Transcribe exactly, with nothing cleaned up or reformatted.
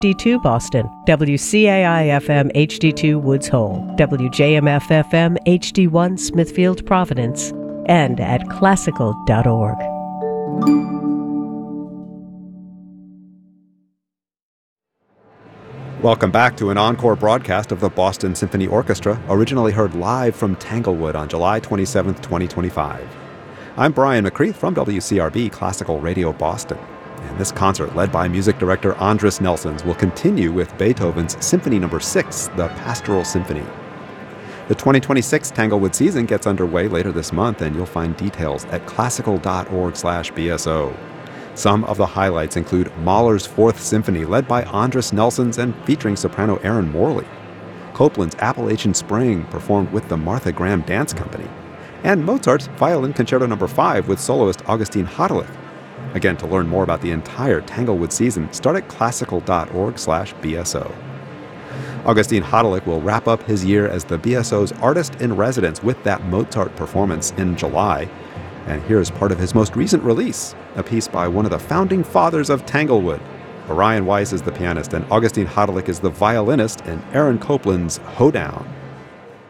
D two Boston, W C A I F M H D two Woods Hole, W J M F F M H D one Smithfield Providence, and at classical dot org. Welcome back to an encore broadcast of the Boston Symphony Orchestra, originally heard live from Tanglewood on July twenty-seventh, twenty twenty-five. I'm Brian McCreath from W C R B Classical Radio Boston. And this concert, led by music director Andris Nelsons, will continue with Beethoven's Symphony Number six, the Pastoral Symphony. The twenty twenty-six Tanglewood season gets underway later this month, and you'll find details at classical dot org slash B S O. Some of the highlights include Mahler's Fourth Symphony, led by Andris Nelsons and featuring soprano Erin Morley; Copland's Appalachian Spring, performed with the Martha Graham Dance Company; and Mozart's Violin Concerto Number five with soloist Augustin Hardelich. Again, to learn more about the entire Tanglewood season, start at classical dot org slash B S O. Augustin Hardelich will wrap up his year as the B S O's artist-in-residence with that Mozart performance in July. And here's part of his most recent release, a piece by one of the founding fathers of Tanglewood. Orion Weiss is the pianist, and Augustin Hardelich is the violinist in Aaron Copland's Hoedown.